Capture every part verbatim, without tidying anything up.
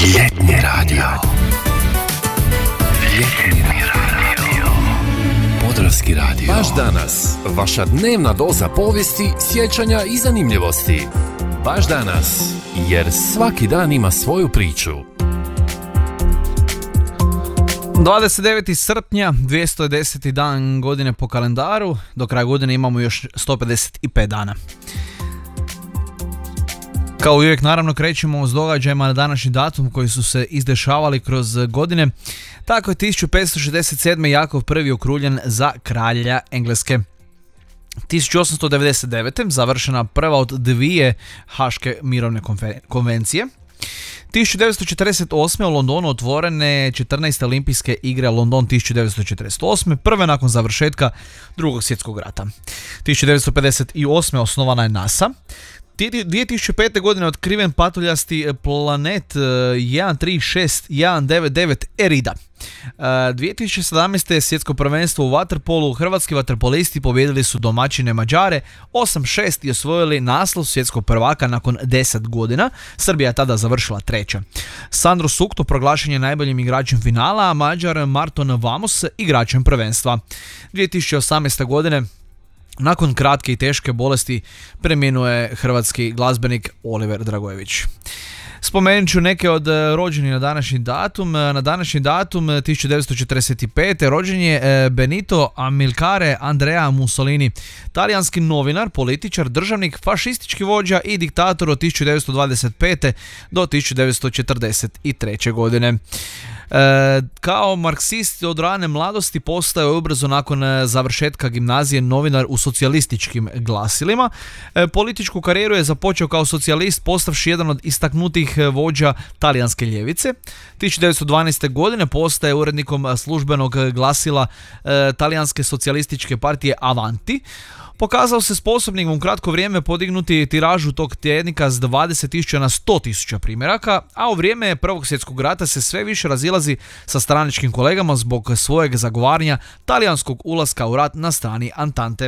Ljetni radio. Ljetni radio. Podravski radio. Baš danas, vaša dnevna doza povijesti, sjećanja i zanimljivosti. Baš danas, jer svaki dan ima svoju priču. dvadeset devetog srpnja, dvjesto deseti dan godine po kalendaru, do kraja godine imamo još sto pedeset pet dana. Kao uvijek, naravno, krećemo s događajima na današnji datum koji su se izdešavali kroz godine. Tako je tisuću petsto šezdeset sedme. Jakov prvi okruljen za kralja Engleske. tisuću osamsto devedeset devete. završena prva od dvije Haške mirovne konvencije. tisuću devetsto četrdeset osme. u Londonu otvorene četrnaeste olimpijske igre London tisuću devetsto četrdeset osme. prve nakon završetka drugog svjetskog rata. tisuću devetsto pedeset osme. osnovana je NASA. dvije tisuće pete. godine otkriven patuljasti planet jedan tri šest jedan devet devet Erida. dvije tisuće sedamnaeste. svjetsko prvenstvo u vaterpolu. Hrvatski vaterpolisti pobijedili su domaćine Mađare osam šest i osvojili naslov svjetskog prvaka nakon deset godina. Srbija je tada završila treća. Sandro Sukto proglašen je najboljim igračem finala, a Mađar Marton Vamos igračem prvenstva. dvije tisuće osamnaeste. godine nakon kratke i teške bolesti preminuo je hrvatski glazbenik Oliver Dragojević. Spomenut ću neke od rođenih na današnji datum. Na današnji datum tisuću devetsto četrdeset pete. rođen je Benito Amilcare Andrea Mussolini, talijanski novinar, političar, državnik, fašistički vođa i diktator od tisuću devetsto dvadeset pete. do tisuću devetsto četrdeset treće. godine. E, kao marksist od rane mladosti postao je ubrzo nakon završetka gimnazije novinar u socijalističkim glasilima. E, političku karijeru je započeo kao socijalist, postavši jedan od istaknutih vođa talijanske ljevice. tisuću devetsto dvanaeste. godine postaje urednikom službenog glasila e, talijanske socijalističke partije Avanti. Pokazao se sposobnim u kratko vrijeme podignuti tiražu tog tjednika s dvadeset tisuća na sto tisuća primjeraka, a u vrijeme Prvog svjetskog rata se sve više razilazi sa stranačkim kolegama zbog svojeg zagovaranja talijanskog ulaska u rat na strani Antante.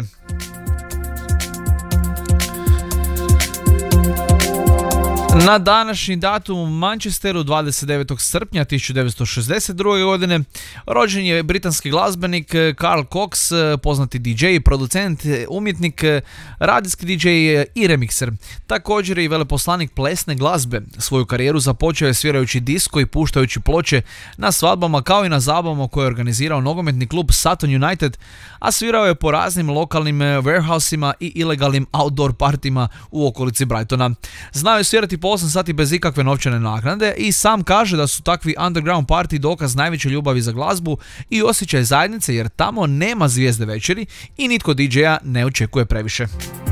Na današnji datum u Manchesteru dvadeset devetog srpnja tisuću devetsto šezdeset druge. godine rođen je britanski glazbenik Carl Cox, poznati di džej, producent, umjetnik, radijski di džej i remikser. Također je i veleposlanik plesne glazbe. Svoju karijeru započeo je svirajući disko i puštajući ploče na svadbama kao i na zabavama koje je organizirao nogometni klub Sutton United, a svirao je po raznim lokalnim warehousima i ilegalnim outdoor partima u okolici Brightona. Znao je svirati po osam sati bez ikakve novčane naknade i sam kaže da su takvi underground party dokaz najveće ljubavi za glazbu i osjećaj zajednice, jer tamo nema zvijezde večeri i nitko di džeja ne očekuje previše.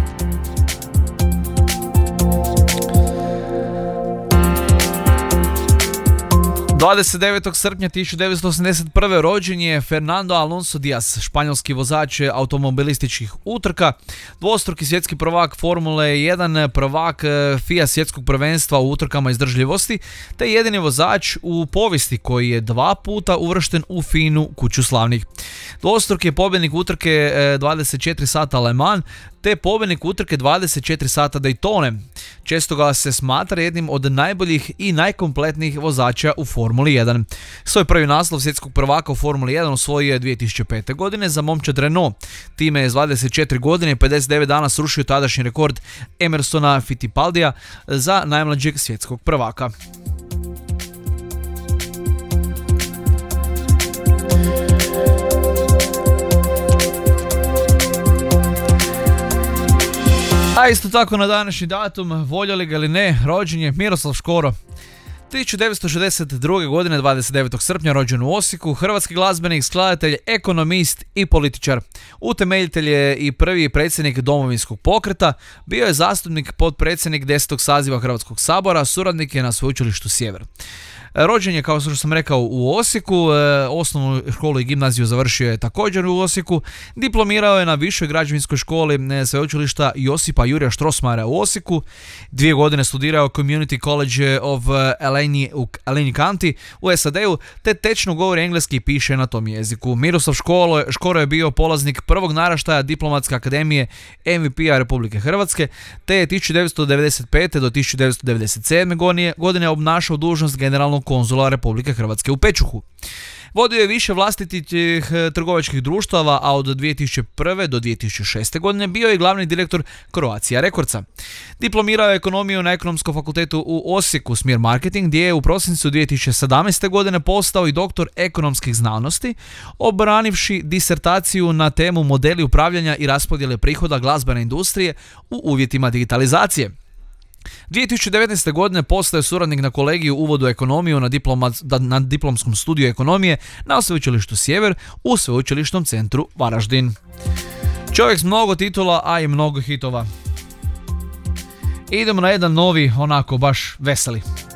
dvadeset devetog srpnja tisuću devetsto osamdeset prve. rođen je Fernando Alonso Diaz, španjolski vozač automobilističkih utrka, dvostruki svjetski prvak Formule jedan, prvak F I A svjetskog prvenstva u utrkama izdržljivosti, te jedini vozač u povijesti koji je dva puta uvršten u finu kuću slavnih. Dvostruki je pobjednik utrke dvadeset četiri sata Le Mans, te pobjednik utrke dvadeset četiri sata Daytone. Često ga se smatra jednim od najboljih i najkompletnijih vozača u Formuli jedan. Svoj prvi naslov svjetskog prvaka u Formuli jedan osvojio je dvije tisuće pete. godine za momčad Renault. Time je s dvadeset četiri godine i pedeset devet dana srušio tadašnji rekord Emersona Fittipaldija za najmlađeg svjetskog prvaka. A isto tako na današnji datum, voljeli ga ili ne, rođen je Miroslav Škoro. tisuću devetsto šezdeset druge. godine, dvadeset devetog srpnja, rođen u Osijeku, hrvatski glazbenik, skladatelj, ekonomist i političar. Utemeljitelj je i prvi predsjednik Domovinskog pokreta, bio je zastupnik, potpredsjednik desetog saziva Hrvatskog sabora, suradnik je na Sveučilištu Sjever. Rođen je, kao što sam rekao, u Osijeku, osnovnu školu i gimnaziju završio je također u Osijeku, diplomirao je na Višoj građevinskoj školi sveučilišta Josipa Jurja Strossmayera u Osijeku, dvije godine studirao Community College of Allegheny u Allegheny County u S A D-u, te tečno govori engleski i piše na tom jeziku. Miroslav Škoro, Škoro je bio polaznik prvog naraštaja Diplomatske akademije M V P-a Republike Hrvatske, te je tisuću devetsto devedeset pete do tisuću devetsto devedeset sedme godine, godine obnašao dužnost generalnog konzula Republike Hrvatske u Pečuhu. Vodio je više vlastitih trgovačkih društava, a od dvije tisuće prve do dvije tisuće šeste godine bio je glavni direktor Croatia Recordsa. Diplomirao je ekonomiju na Ekonomskom fakultetu u Osijeku, smjer marketing, gdje je u prosincu dvije tisuće sedamnaeste. godine postao i doktor ekonomskih znanosti, obranivši disertaciju na temu modeli upravljanja i raspodjele prihoda glazbene industrije u uvjetima digitalizacije. dvije tisuće devetnaeste. godine postao je suradnik na kolegiju uvodu ekonomiju na, diploma, na diplomskom studiju ekonomije na Sveučilištu Sjever u Sveučilišnom centru Varaždin. Čovjek s mnogo titula, a i mnogo hitova. Idemo na jedan novi, onako baš veseli.